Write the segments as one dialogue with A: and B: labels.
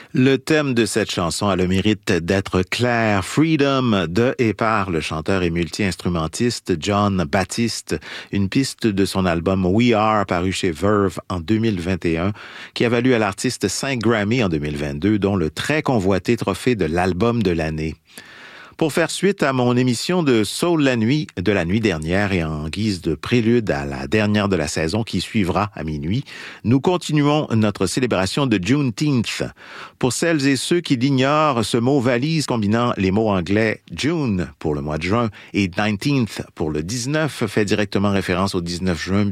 A: Le thème de cette chanson a le mérite d'être clair. Freedom de et par le chanteur et multi-instrumentiste Jon Batiste, une piste de son album We Are paru chez Verve en 2021 qui a valu à l'artiste 5 Grammy en 2022, dont le très convoité trophée de l'album de l'année. Pour faire suite à mon émission de Soul la nuit de la nuit dernière et en guise de prélude à la dernière de la saison qui suivra à minuit, nous continuons notre célébration de Juneteenth. Pour celles et ceux qui l'ignorent, ce mot valise combinant les mots anglais June pour le mois de juin et 19th pour le 19 fait directement référence au 19 juin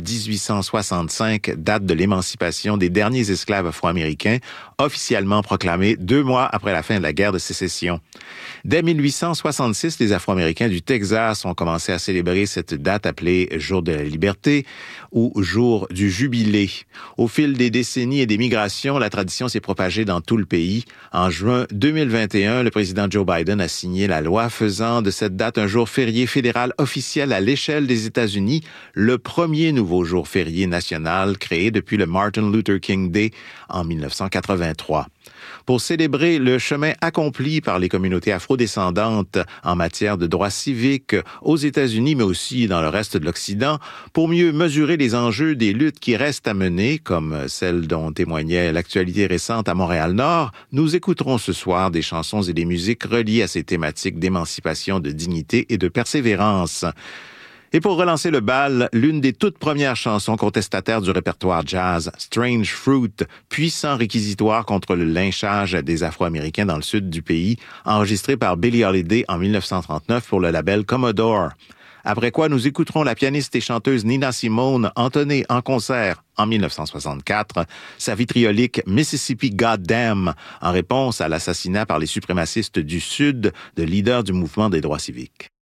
A: 1865, date de l'émancipation des derniers esclaves afro-américains, officiellement proclamée 2 mois après la fin de la guerre de sécession. Dès 1866, les Afro-Américains du Texas ont commencé à célébrer cette date appelée Jour de la liberté ou Jour du jubilé. Au fil des décennies et des migrations, la tradition s'est propagée dans tout le pays. En juin 2021, le président Joe Biden a signé la loi faisant de cette date un jour férié fédéral officiel à l'échelle des États-Unis, le premier nouveau jour férié national créé depuis le Martin Luther King Day en 1983. Pour célébrer le chemin accompli par les communautés afrodescendantes en matière de droits civiques aux États-Unis, mais aussi dans le reste de l'Occident, pour mieux mesurer les enjeux des luttes qui restent à mener, comme celle dont témoignait l'actualité récente à Montréal-Nord, nous écouterons ce soir des chansons et des musiques reliées à ces thématiques d'émancipation, de dignité et de persévérance. Et pour relancer le bal, l'une des toutes premières chansons contestataires du répertoire jazz, Strange Fruit, puissant réquisitoire contre le lynchage des Afro-Américains dans le sud du pays, enregistré par Billie Holiday en 1939 pour le label Commodore. Après quoi, nous écouterons la pianiste et chanteuse Nina Simone entonner en concert en 1964 sa vitriolique Mississippi Goddamn en réponse à l'assassinat par les suprémacistes du Sud de leader du mouvement des droits civiques.